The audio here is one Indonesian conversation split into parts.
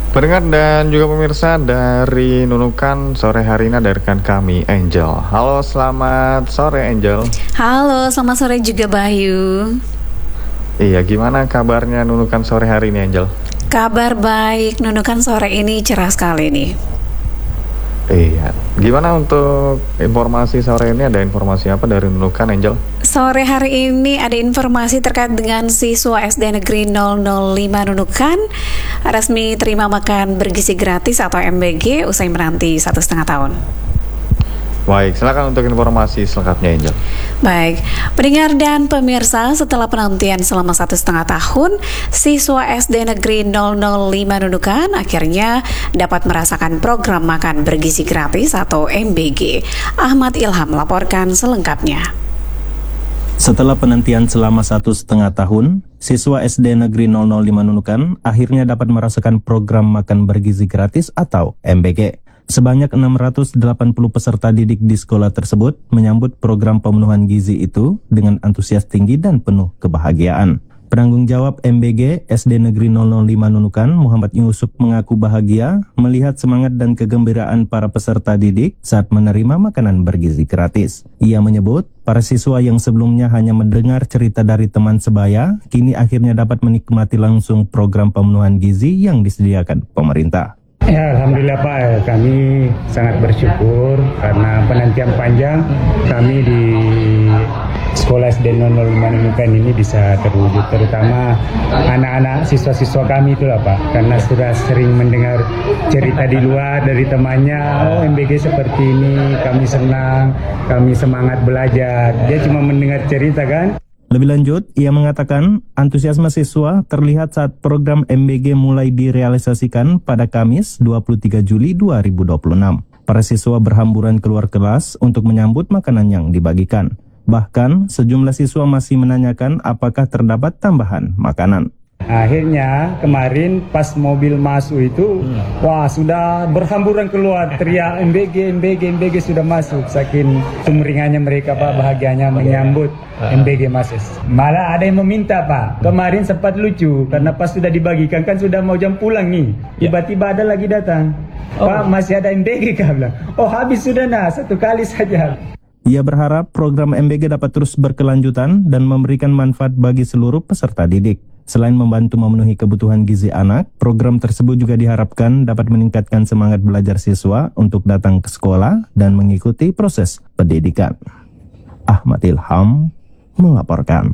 Pendengar dan juga pemirsa dari Nunukan, sore hari ini ada rekan kami, Angel. Halo, selamat sore Angel. Halo, selamat sore juga Bayu. Iya, gimana kabarnya Nunukan sore hari ini Angel? Kabar baik, Nunukan sore ini cerah sekali nih. Iya, gimana untuk informasi sore ini, ada informasi apa dari Nunukan Angel? Sore hari ini ada informasi terkait dengan siswa SD Negeri 005 Nunukan resmi terima makan bergizi gratis atau MBG usai menanti 1,5 tahun. Baik, silakan untuk informasi selengkapnya Angel. Baik, pendengar dan pemirsa, setelah penantian selama 1,5 tahun, siswa SD Negeri 005 Nunukan akhirnya dapat merasakan program makan bergizi gratis atau MBG. Ahmad Ilham melaporkan selengkapnya. Setelah penantian selama 1,5 tahun, siswa SD Negeri 005 Nunukan akhirnya dapat merasakan program makan bergizi gratis atau MBG. Sebanyak 680 peserta didik di sekolah tersebut menyambut program pemenuhan gizi itu dengan antusias tinggi dan penuh kebahagiaan. Penanggung jawab MBG SD Negeri 005 Nunukan, Muhammad Yusuf, mengaku bahagia melihat semangat dan kegembiraan para peserta didik saat menerima makanan bergizi gratis. Ia menyebut, para siswa yang sebelumnya hanya mendengar cerita dari teman sebaya, kini akhirnya dapat menikmati langsung program pemenuhan gizi yang disediakan pemerintah. Ya, Alhamdulillah Pak, kami sangat bersyukur karena penantian panjang kami di Sekolah SD 005 Nunukan ini bisa terwujud, terutama anak-anak siswa-siswa kami itulah Pak, karena sudah sering mendengar cerita di luar dari temannya, oh MBG seperti ini, kami senang, kami semangat belajar, dia cuma mendengar cerita kan. Lebih lanjut, ia mengatakan antusiasme siswa terlihat saat program MBG mulai direalisasikan pada Kamis 23 Juli 2026. Para siswa berhamburan keluar kelas untuk menyambut makanan yang dibagikan. Bahkan, sejumlah siswa masih menanyakan apakah terdapat tambahan makanan. Akhirnya kemarin pas mobil masuk itu, wah sudah berhamburan keluar teriak MBG sudah masuk. Saking sumringahnya mereka Pak, bahagianya menyambut MBG masuk. Malah ada yang meminta Pak, kemarin sempat lucu karena pas sudah dibagikan kan sudah mau jam pulang nih. Tiba-tiba ada lagi datang, Pak masih ada MBG kah bilang. Oh habis sudah satu kali saja. Ia berharap program MBG dapat terus berkelanjutan dan memberikan manfaat bagi seluruh peserta didik. Selain membantu memenuhi kebutuhan gizi anak, program tersebut juga diharapkan dapat meningkatkan semangat belajar siswa untuk datang ke sekolah dan mengikuti proses pendidikan. Ahmad Ilham melaporkan.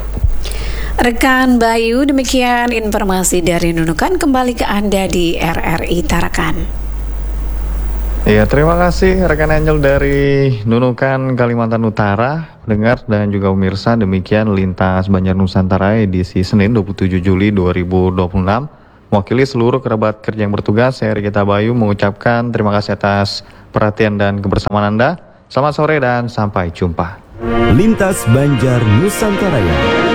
Rekan Bayu, demikian informasi dari Nunukan, kembali ke Anda di RRI Tarakan. Iya, terima kasih rekan Angel dari Nunukan, Kalimantan Utara. Pendengar dan juga pemirsa, demikian Lintas Banjar Nusantara edisi Senin 27 Juli 2026. Mewakili seluruh kerabat kerja yang bertugas, saya Rikita Bayu mengucapkan terima kasih atas perhatian dan kebersamaan Anda. Selamat sore dan sampai jumpa. Lintas Banjar Nusantara.